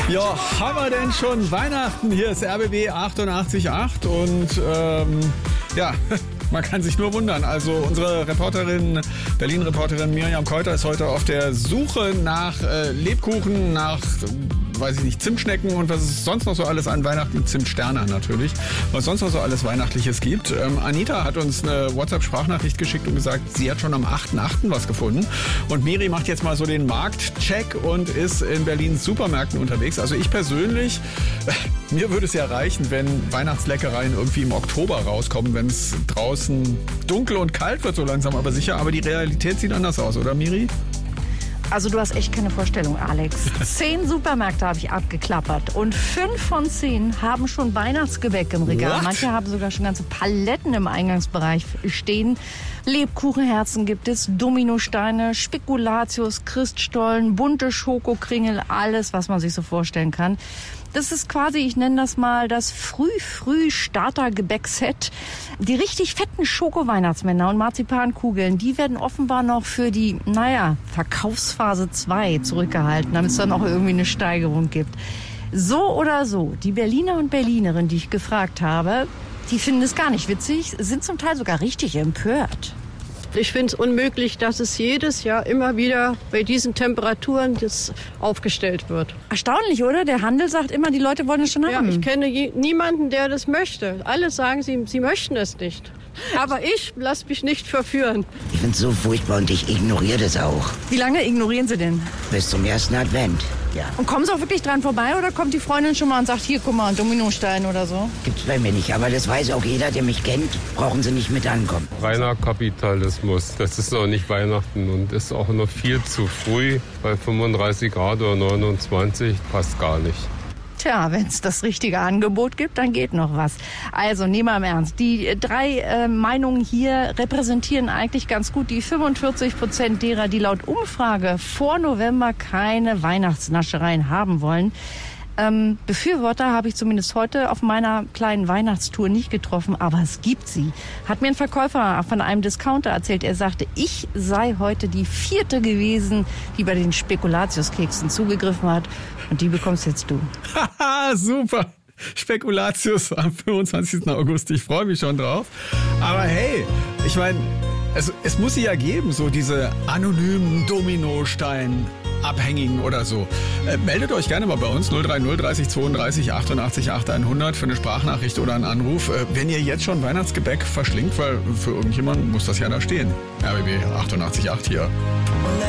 Ja, haben wir denn schon Weihnachten? Hier ist RBB 88.8 und ja, man kann sich nur wundern. Also unsere Reporterin, Berlin-Reporterin Miriam Keuter ist heute auf der Suche nach Lebkuchen, nach, weiß ich nicht, Zimtschnecken und was es sonst noch so alles an Weihnachten, Zimtsterne natürlich, was sonst noch so alles Weihnachtliches gibt. Anita hat uns eine WhatsApp-Sprachnachricht geschickt und gesagt, sie hat schon am 8.8. was gefunden. Und Miri macht jetzt mal so den Marktcheck und ist in Berlins Supermärkten unterwegs. Also ich persönlich, mir würde es ja reichen, wenn Weihnachtsleckereien irgendwie im Oktober rauskommen, wenn es draußen dunkel und kalt wird, so langsam aber sicher. Aber die Realität sieht anders aus, oder Miri? Also du hast echt keine Vorstellung, Alex. 10 Supermärkte habe ich abgeklappert und 5 von 10 haben schon Weihnachtsgebäck im Regal. What? Manche haben sogar schon ganze Paletten im Eingangsbereich stehen. Lebkuchenherzen gibt es, Dominosteine, Spekulatius, Christstollen, bunte Schokokringel, alles, was man sich so vorstellen kann. Das ist quasi, ich nenne das mal, das Früh-Starter-Gebäckset. Die richtig fetten Schoko-Weihnachtsmänner und Marzipankugeln, die werden offenbar noch für die, Verkaufsphase 2 zurückgehalten, damit es dann auch irgendwie eine Steigerung gibt. So oder so, die Berliner und Berlinerinnen, die ich gefragt habe, die finden es gar nicht witzig, sind zum Teil sogar richtig empört. Ich finde es unmöglich, dass es jedes Jahr immer wieder bei diesen Temperaturen das aufgestellt wird. Erstaunlich, oder? Der Handel sagt immer, die Leute wollen es schon Ja, haben. ich kenne niemanden, der das möchte. Alle sagen, sie möchten es nicht. Aber ich lasse mich nicht verführen. Ich finde es so furchtbar und ich ignoriere das auch. Wie lange ignorieren Sie denn? Bis zum ersten Advent. Ja. Und kommen Sie auch wirklich dran vorbei oder kommt die Freundin schon mal und sagt, hier, guck mal, ein Dominostein oder so? Gibt's bei mir nicht, aber das weiß auch jeder, der mich kennt. Brauchen Sie nicht mit ankommen. Reiner Kapitalismus. Das ist noch nicht Weihnachten und ist auch noch viel zu früh. Bei 35 Grad oder 29 passt gar nicht. Tja, wenn es das richtige Angebot gibt, dann geht noch was. Also, nehmen wir im Ernst. Die 3 Meinungen hier repräsentieren eigentlich ganz gut die 45% derer, die laut Umfrage vor November keine Weihnachtsnaschereien haben wollen. Befürworter habe ich zumindest heute auf meiner kleinen Weihnachtstour nicht getroffen, aber es gibt sie. Hat mir ein Verkäufer von einem Discounter erzählt. Er sagte, ich sei heute die 4. gewesen, die bei den Spekulatiuskeksen zugegriffen hat. Und die bekommst jetzt du. Haha, super. Spekulatius am 25. August. Ich freue mich schon drauf. Aber hey, ich meine, es muss sie ja geben, so diese anonymen Dominostein-Abhängigen oder so. Meldet euch gerne mal bei uns 030 30 32 88 800 für eine Sprachnachricht oder einen Anruf, wenn ihr jetzt schon Weihnachtsgebäck verschlingt, weil für irgendjemanden muss das ja da stehen. RBB 88.8 hier.